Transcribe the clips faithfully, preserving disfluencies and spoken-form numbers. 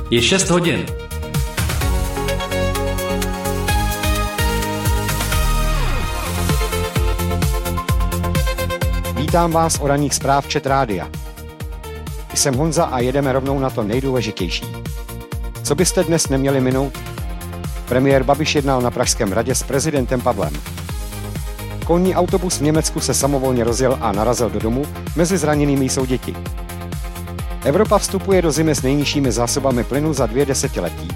Je šest hodin. Vítám vás o ranních zpráv Čet rádia. Jsem Honza a jedeme rovnou na to nejdůležitější. Co byste dnes neměli minout? Premiér Babiš jednal na Pražském hradě s prezidentem Pavlem. Školní autobus v Německu se samovolně rozjel a narazil do domu, mezi zraněnými jsou děti. Evropa vstupuje do zimy s nejnižšími zásobami plynu za dvě desetiletí.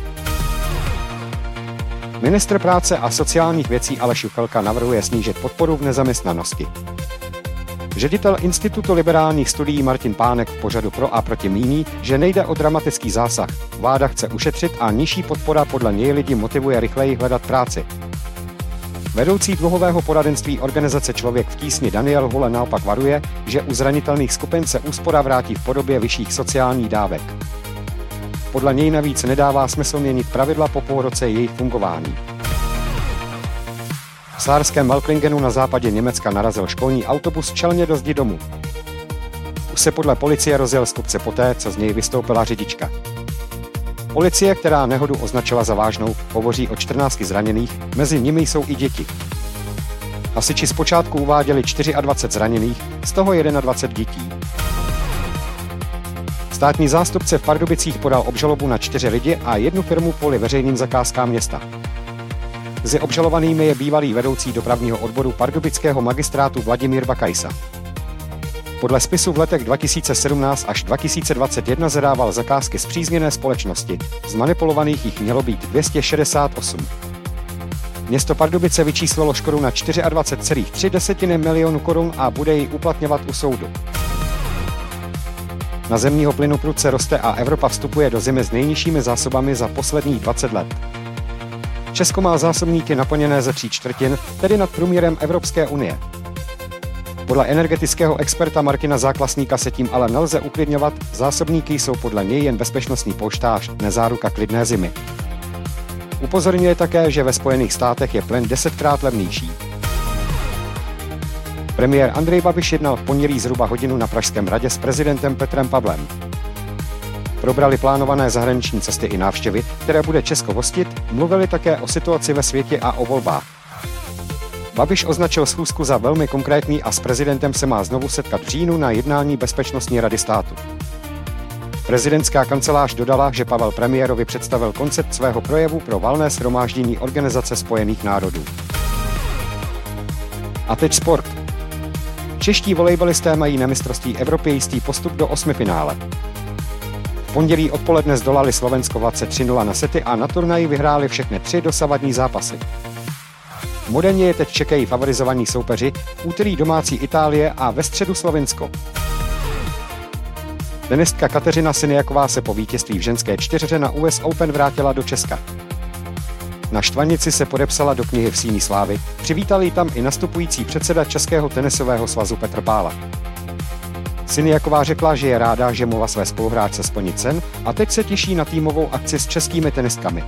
Ministr práce a sociálních věcí Aleš Juchelka navrhuje snížit podporu v nezaměstnanosti. Ředitel Institutu liberálních studií Martin Pánek v pořadu Pro a proti míní, že nejde o dramatický zásah. Vláda chce ušetřit a nižší podpora podle něj lidi motivuje rychleji hledat práci. Vedoucí dluhového poradenství organizace Člověk v tísni Daniel Hule naopak varuje, že u zranitelných skupin se úspora vrátí v podobě vyšších sociálních dávek. Podle něj navíc nedává smysl měnit pravidla po půl roce jejich fungování. V saarském Malklingenu na západě Německa narazil školní autobus čelně do zdi domu. Už se podle policie rozjel z kopce poté, co z něj vystoupila řidička. Policie, která nehodu označila za vážnou, hovoří o čtrnácti zraněných, mezi nimi jsou i děti. Hasiči zpočátku uváděli dvacet čtyři zraněných, z toho dvacet jedna dětí. Státní zástupce v Pardubicích podal obžalobu na čtyři lidi a jednu firmu kvůli veřejným zakázkám města. Mezi obžalovanými je bývalý vedoucí dopravního odboru pardubického magistrátu Vladimír Bakajsa. Podle spisu v letech dva tisíce sedmnáct až dva tisíce dvacet jedna zadával zakázky spřízněné společnosti, zmanipulovaných jich mělo být dvě stě šedesát osm. Město Pardubice vyčíslilo škodu na dvacet čtyři celá tři milionu korun a bude ji uplatňovat u soudu. Na zemního plynu prudce roste a Evropa vstupuje do zimy s nejnižšími zásobami za posledních dvacet let. Česko má zásobníky naplněné ze tří čtvrtin, tedy nad průměrem Evropské unie. Podle energetického experta Martina Záklasníka se tím ale nelze uklidňovat, zásobníky jsou podle něj jen bezpečnostní polštář, nezáruka klidné zimy. Upozorňuje také, že ve Spojených státech je plyn desetkrát levnější. Premiér Andrej Babiš jednal v pondělí zhruba hodinu na Pražském hradě s prezidentem Petrem Pavlem. Probrali plánované zahraniční cesty i návštěvy, které bude Česko hostit, mluvili také o situaci ve světě a o volbách. Babiš označil schůzku za velmi konkrétní a s prezidentem se má znovu setkat v říjnu na jednání Bezpečnostní rady státu. Prezidentská kancelář dodala, že Pavel premiérovi představil koncept svého projevu pro valné shromáždění Organizace spojených národů. A teď sport. Čeští volejbalisté mají na mistrovství Evropy jistý postup do osmifinále. V pondělí odpoledne zdolali Slovensko v Hladce tři nula na sety a na turnaji vyhráli všechny tři dosavadní zápasy. Moderně je teď čekají favorizovaní soupeři, v úterý domácí Itálie a ve středu Slovinsko. Tenistka Kateřina Siniaková se po vítězství v ženské čtyřhře na U S Open vrátila do Česka. Na Štvanici se podepsala do knihy Vsíní slávy, přivítal ji tam i nastupující předseda Českého tenisového svazu Petr Pála. Siniaková řekla, že je ráda, že mohla své spoluhráčce splnit sen a teď se těší na týmovou akci s českými tenistkami.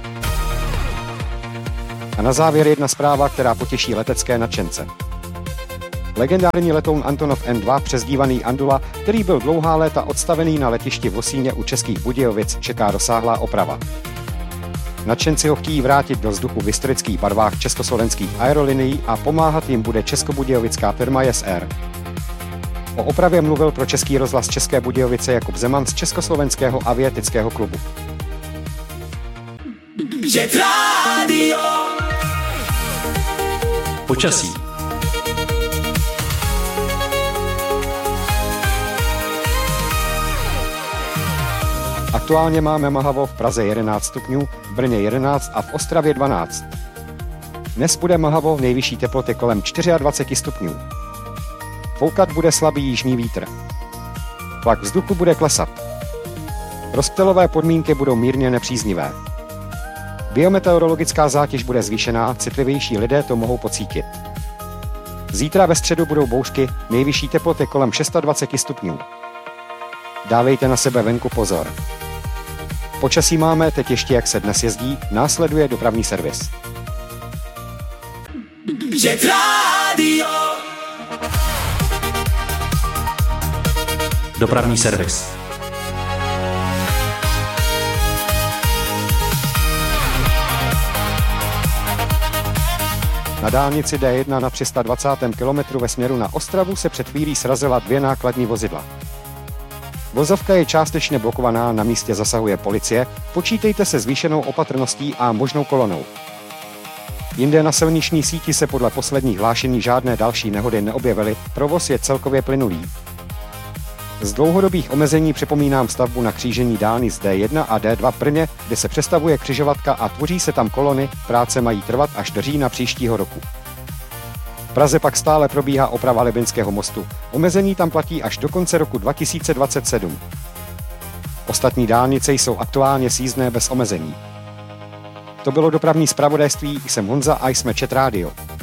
A na závěr jedna zpráva, která potěší letecké nadšence. Legendární letoun Antonov N dva, přezdívaný Andula, který byl dlouhá léta odstavený na letišti v Vosíně u Českých Budějovic, čeká rozsáhlá oprava. Nadšenci ho chtějí vrátit do vzduchu v historických barvách československých aerolinií a pomáhat jim bude českobudějovická firma Yes Air. O opravě mluvil pro Český rozhlas České Budějovice Jakub Zeman z Československého aviatického klubu. Čet rádio. Počasí. Aktuálně máme mlhavo v Praze jedenáct stupňů, v Brně jedenáct a v Ostravě dvanáct. Dnes bude mlhavo, nejvyšší teploty kolem dvacet čtyři stupňů. Foukat bude slabý jižní vítr. Tlak vzduchu bude klesat. Rozptylové podmínky budou mírně nepříznivé. Biometeorologická zátěž bude zvýšená, citlivější lidé to mohou pocítit. Zítra ve středu budou bouřky, nejvyšší teploty kolem dvacet šest stupňů. Dávejte na sebe venku pozor. Počasí máme, teď ještě jak se dnes jezdí, následuje dopravní servis. Čet rádio. Dopravní servis. Na dálnici D jedna na tři sta dvacátém kilometru ve směru na Ostravu se před chvílí srazila dvě nákladní vozidla. Vozovka je částečně blokovaná, na místě zasahuje policie, počítejte se zvýšenou opatrností a možnou kolonou. Jinde na silniční síti se podle posledních hlášení žádné další nehody neobjevily, provoz je celkově plynulý. Z dlouhodobých omezení připomínám stavbu na křížení dálnic D jedna a D dva v Brně, kde se přestavuje křižovatka a tvoří se tam kolony, práce mají trvat až do října příštího roku. V Praze pak stále probíhá oprava Libinského mostu. Omezení tam platí až do konce roku dva tisíce dvacet sedm. Ostatní dálnice jsou aktuálně sjízdné bez omezení. To bylo dopravní zpravodajství, jsem Honza a jsme Čet Radio.